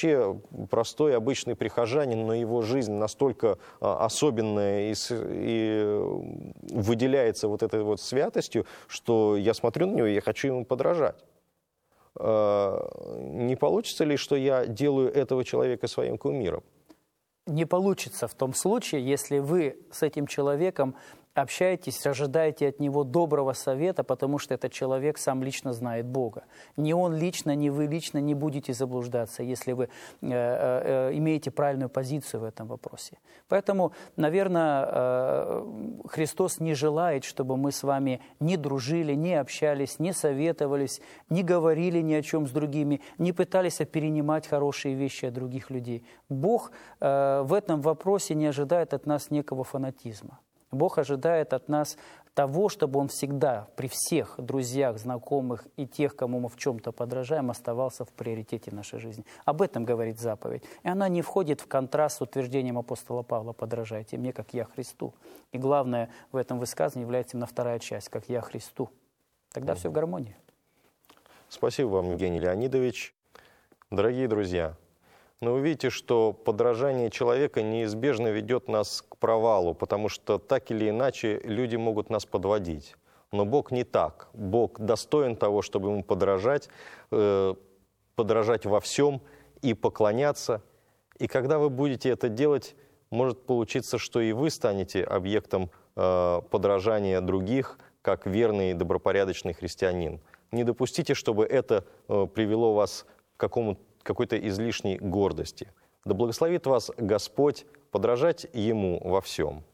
вообще простой, обычный прихожанин, но его жизнь настолько особенная и выделяется вот этой вот святостью, что я смотрю на него и я хочу ему подражать. Не получится ли, что я делаю этого человека своим кумиром? Не получится в том случае, если вы с этим человеком общаетесь, ожидаете от него доброго совета, потому что этот человек сам лично знает Бога. Ни он лично, ни вы лично не будете заблуждаться, если вы имеете правильную позицию в этом вопросе. Поэтому, наверное, Христос не желает, чтобы мы с вами не дружили, не общались, не советовались, не говорили ни о чем с другими, не пытались перенимать хорошие вещи от других людей. Бог в этом вопросе не ожидает от нас некого фанатизма. Бог ожидает от нас того, чтобы Он всегда при всех друзьях, знакомых и тех, кому мы в чем-то подражаем, оставался в приоритете нашей жизни. Об этом говорит заповедь. И она не входит в контраст с утверждением апостола Павла «подражайте мне, как я Христу». И главное в этом высказывании является именно вторая часть «как я Христу». Тогда все в гармонии. Спасибо вам, Евгений Леонидович. Дорогие друзья, но вы видите, что подражание человека неизбежно ведет нас к провалу, потому что так или иначе люди могут нас подводить. Но Бог не так. Бог достоин того, чтобы ему подражать во всем и поклоняться. И когда вы будете это делать, может получиться, что и вы станете объектом подражания других, как верный и добропорядочный христианин. Не допустите, чтобы это привело вас к какой-то излишней гордости. Да благословит вас Господь подражать Ему во всем.